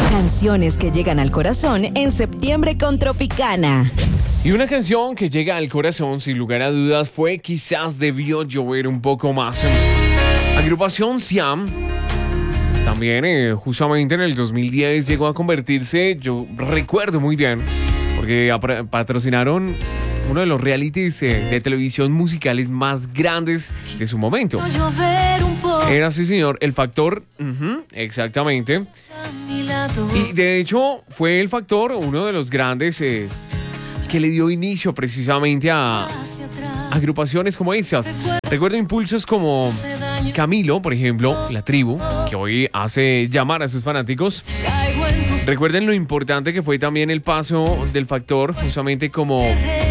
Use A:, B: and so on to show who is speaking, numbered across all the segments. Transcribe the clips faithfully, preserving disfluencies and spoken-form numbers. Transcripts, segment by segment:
A: Canciones que llegan al corazón en septiembre con Tropicana.
B: Y una canción que llega al corazón, sin lugar a dudas, fue Quizás debió llover un poco más. Agrupación Siam, también eh, justamente en el dos mil diez llegó a convertirse, yo recuerdo muy bien, porque apro- patrocinaron uno de los realities eh, de televisión musicales más grandes de su momento. Era, sí señor, El Factor, uh-huh, exactamente. Y de hecho fue El Factor uno de los grandes eh, que le dio inicio precisamente a agrupaciones como esas. Recuerdo impulsos como Camilo, por ejemplo, La Tribu, que hoy hace llamar a sus fanáticos. Recuerden lo importante que fue también el paso del Factor, justamente como...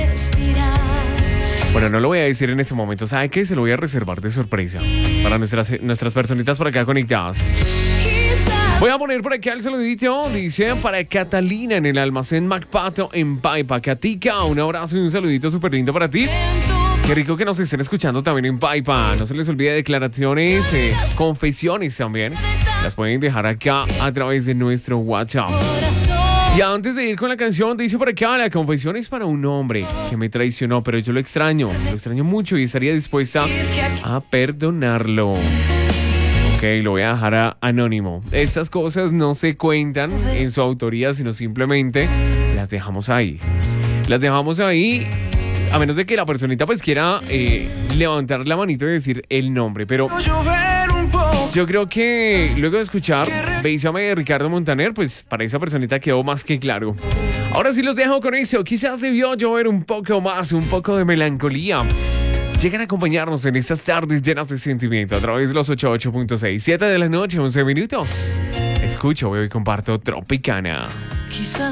B: Bueno, no lo voy a decir en este momento. ¿Sabe qué? Se lo voy a reservar de sorpresa para nuestras, nuestras personitas por acá conectadas. Voy a poner por aquí el saludito. Dice para Catalina en el almacén MacPato en Paipa. Catica, un abrazo y un saludito súper lindo para ti. Qué rico que nos estén escuchando también en Paipa. No se les olvide declaraciones, eh, confesiones también. Las pueden dejar acá a través de nuestro WhatsApp. Y antes de ir con la canción, dice por acá, la confesión es para un hombre que me traicionó, pero yo lo extraño, lo extraño mucho y estaría dispuesta a perdonarlo. Ok, lo voy a dejar a anónimo. Estas cosas no se cuentan en su autoría, sino simplemente las dejamos ahí. Las dejamos ahí, a menos de que la personita pues quiera eh, levantar la manito y decir el nombre, pero... Yo creo que luego de escuchar Bésame de Ricardo Montaner, pues para esa personita quedó más que claro. Ahora sí los dejo con eso. Quizás debió llover un poco más, un poco de melancolía. Llegan a acompañarnos en estas tardes llenas de sentimiento a través de los ochenta y ocho punto seis. siete de la noche, once minutos. Escucho, veo y comparto Tropicana.